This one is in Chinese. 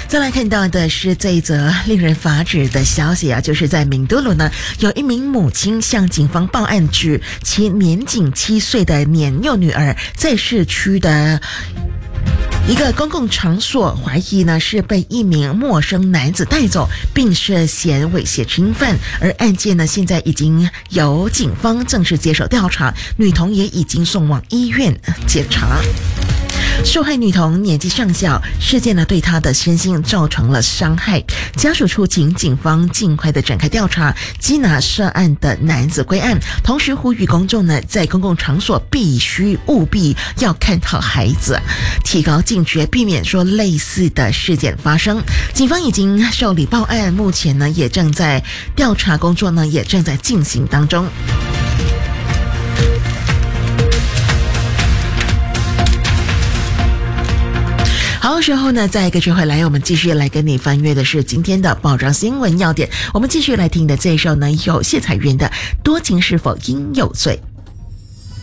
再来看到的是这一则令人发指的消息啊，就是在敏都鲁呢，有一名母亲向警方报案，指其年仅7岁的年幼女儿在市区的一个公共场所，怀疑呢是被一名陌生男子带走，并涉嫌猥亵侵犯。而案件呢，现在已经由警方正式接手调查，女童也已经送往医院检查。受害女童年纪尚小，事件呢对她的身心造成了伤害。家属促请警方尽快的展开调查，缉拿涉案的男子归案，同时呼吁公众呢在公共场所务必要看好孩子，提高警觉，避免说类似的事件发生。警方已经受理报案，目前呢也正在调查工作呢也正在进行当中。好，时候呢，再一个追回来，我们继续来跟你翻阅的是今天的报章新闻要点。我们继续来听的这一首呢，有谢彩云的《多情是否应有罪》。